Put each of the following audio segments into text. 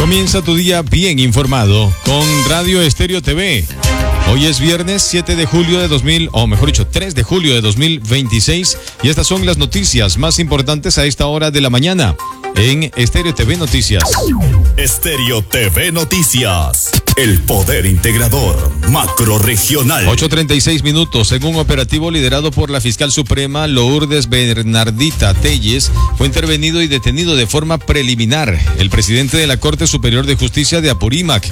Comienza tu día bien informado con Radio Estéreo TV. Hoy es viernes 7 de julio de 3 de julio de 2026 y estas son las noticias más importantes a esta hora de la mañana en Estéreo TV Noticias. Estéreo TV Noticias, el poder integrador macrorregional. 8:36 minutos. En un operativo liderado por la fiscal suprema Lourdes Bernardita Telles, fue intervenido y detenido de forma preliminar el presidente de la Corte Superior de Justicia de Apurímac,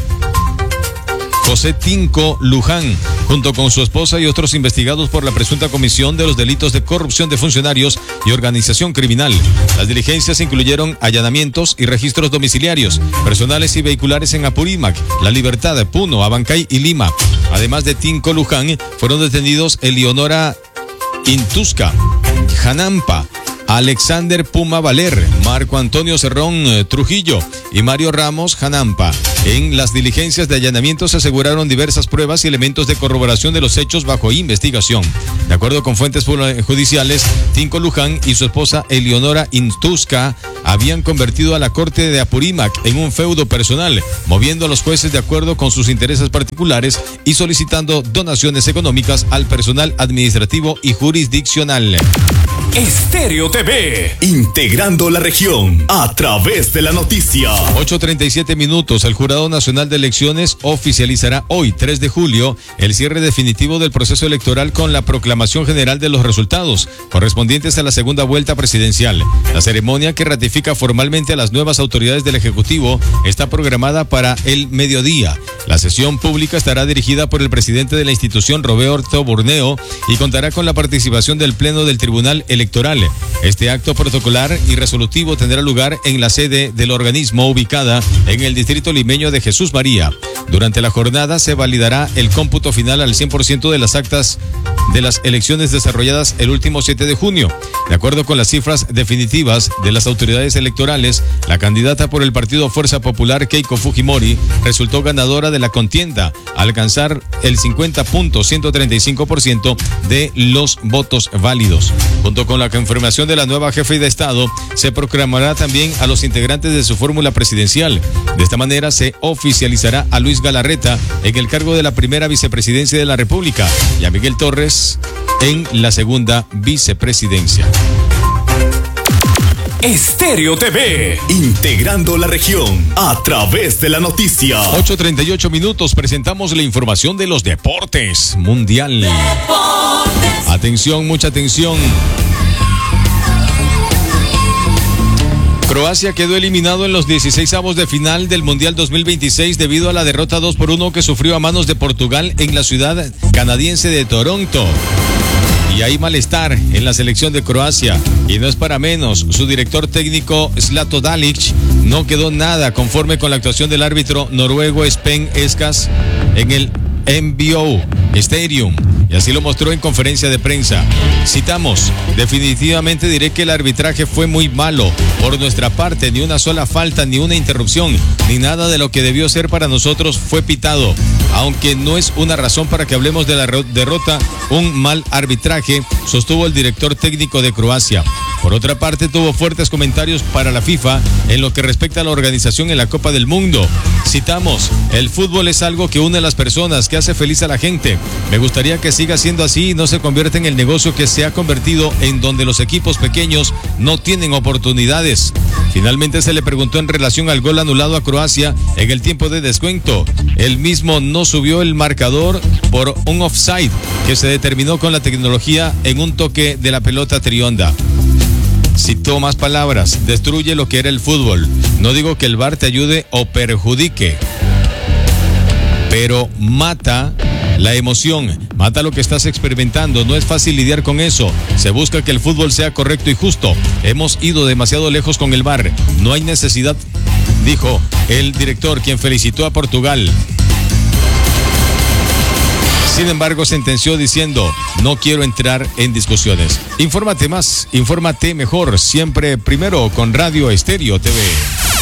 José Tinco Luján, junto con su esposa y otros investigados por la presunta comisión de los delitos de corrupción de funcionarios y organización criminal. Las diligencias incluyeron allanamientos y registros domiciliarios, personales y vehiculares en Apurímac, La Libertad, Puno, Abancay y Lima. Además de Tinco Luján, fueron detenidos Eleonora Intusca, Janampa, Alexander Puma Valer, Marco Antonio Cerrón Trujillo y Mario Ramos Janampa. En las diligencias de allanamiento se aseguraron diversas pruebas y elementos de corroboración de los hechos bajo investigación. De acuerdo con fuentes judiciales, Tinco Luján y su esposa Eleonora Intusca habían convertido a la Corte de Apurímac en un feudo personal, moviendo a los jueces de acuerdo con sus intereses particulares y solicitando donaciones económicas al personal administrativo y jurisdiccional. Estéreo TV, integrando la región a través de la noticia. 8:37 minutos. El Jurado Nacional de Elecciones oficializará hoy, 3 de julio, el cierre definitivo del proceso electoral con la proclamación general de los resultados correspondientes a la segunda vuelta presidencial. La ceremonia, que ratifica formalmente a las nuevas autoridades del Ejecutivo, está programada para el mediodía. La sesión pública estará dirigida por el presidente de la institución, Roberto Burneo, y contará con la participación del Pleno del Tribunal Electoral. Este acto protocolar y resolutivo tendrá lugar en la sede del organismo ubicada en el distrito limeño de Jesús María. Durante la jornada se validará el cómputo final al 100% de las actas de las elecciones desarrolladas el último 7 de junio. De acuerdo con las cifras definitivas de las autoridades electorales, la candidata por el Partido Fuerza Popular, Keiko Fujimori, resultó ganadora de la contienda al alcanzar el 50.135% de los votos válidos. Junto con la confirmación de la nueva jefe de Estado, se proclamará también a los integrantes de su fórmula presidencial. De esta manera se oficializará a Luis Galarreta en el cargo de la primera vicepresidencia de la República y a Miguel Torres en la segunda vicepresidencia. Estéreo TV, integrando la región a través de la noticia. 8:38 minutos, presentamos la información de los deportes mundial. Deportes. Atención, mucha atención. Croacia quedó eliminado en los 16avos de final del Mundial 2026 debido a la derrota 2-1 que sufrió a manos de Portugal en la ciudad canadiense de Toronto. Y hay malestar en la selección de Croacia, y no es para menos. Su director técnico, Zlatko Dalic, no quedó nada conforme con la actuación del árbitro noruego Sven Eskas en el MBO Stadium, y así lo mostró en conferencia de prensa. Citamos: definitivamente diré que el arbitraje fue muy malo por nuestra parte, ni una sola falta, ni una interrupción, ni nada de lo que debió ser para nosotros fue pitado, aunque no es una razón para que hablemos de la derrota, un mal arbitraje, sostuvo el director técnico de Croacia. Por otra parte, tuvo fuertes comentarios para la FIFA en lo que respecta a la organización en la Copa del Mundo. Citamos: el fútbol es algo que une a las personas, que hace feliz a la gente. Me gustaría que siga siendo así y no se convierta en el negocio que se ha convertido, en donde los equipos pequeños no tienen oportunidades. Finalmente se le preguntó en relación al gol anulado a Croacia en el tiempo de descuento. Él mismo no subió el marcador por un offside que se determinó con la tecnología en un toque de la pelota trionda. Citó más palabras: destruye lo que era el fútbol. No digo que el VAR te ayude o perjudique, pero mata la emoción, mata lo que estás experimentando. No es fácil lidiar con eso. Se busca que el fútbol sea correcto y justo. Hemos ido demasiado lejos con el VAR. No hay necesidad, dijo el director, quien felicitó a Portugal. Sin embargo, sentenció diciendo: no quiero entrar en discusiones. Infórmate más, infórmate mejor, siempre primero con Radio Estéreo TV.